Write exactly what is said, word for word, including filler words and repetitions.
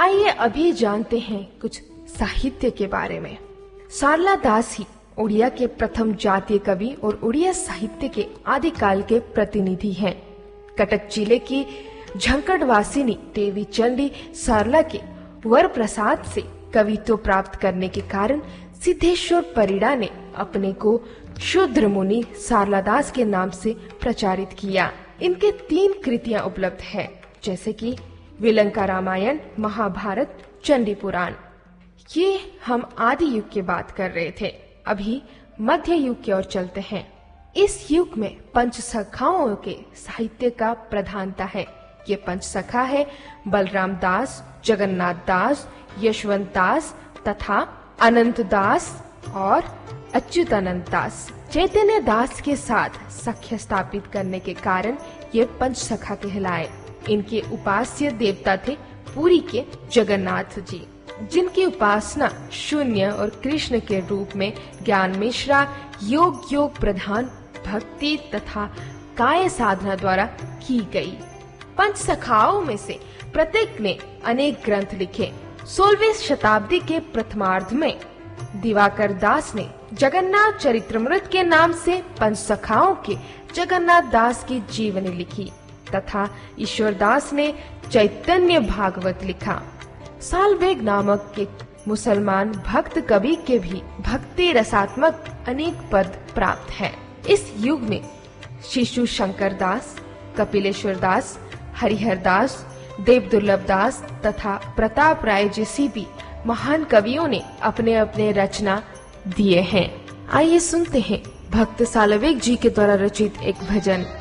आइए अभी जानते हैं कुछ साहित्य के बारे में। सारला दास ही उड़िया के प्रथम जातीय कवि और उड़िया साहित्य के आदिकाल के प्रतिनिधि हैं। कटक जिले की झंकड़वासिनी देवी चंडी सारला के वर प्रसाद से कवित्व प्राप्त करने के कारण सिद्धेश्वर परिड़ा ने अपने को शूद्र मुनि सारला दास के नाम से प्रचारित किया। इनके तीन कृतियां उपलब्ध हैं, जैसे कि विलंका रामायण, महाभारत, चंडी पुराण। ये हम आदि युग की बात कर रहे थे। अभी मध्य युग की ओर चलते हैं। इस युग में पंच सखाओं के साहित्य का प्रधानता है। ये पंच सखा है बलराम दास, जगन्नाथ दास, यशवंत दास तथा अनंत दास और अच्युतानंद दास। चैतन्य दास के साथ सख्य स्थापित करने के कारण ये पंच सखा कहलाए। इनके उपास्य देवता थे पुरी के जगन्नाथ जी, जिनकी उपासना शून्य और कृष्ण के रूप में ज्ञान मिश्रा योग योग प्रधान भक्ति तथा काय साधना द्वारा की गई। पंच सखाओं में से प्रत्येक ने अनेक ग्रंथ लिखे। सोलहवीं शताब्दी के प्रथमार्ध में दिवाकर दास ने जगन्नाथ चरित्रमृत के नाम से पंच सखाओं के जगन्नाथ दास की जीवनी लिखी तथा ईश्वर दास ने चैतन्य भागवत लिखा। सालवेग नामक के मुसलमान भक्त कवि के भी भक्ति रसात्मक अनेक पद प्राप्त हैं। इस युग में शिशु शंकर दास, कपिलेश्वर दास, हरिहर दास, देवदुर्लभ दास तथा प्रताप राय जैसी भी महान कवियों ने अपने अपने रचना दिए हैं। आइए सुनते हैं भक्त सालवेग जी के द्वारा रचित एक भजन।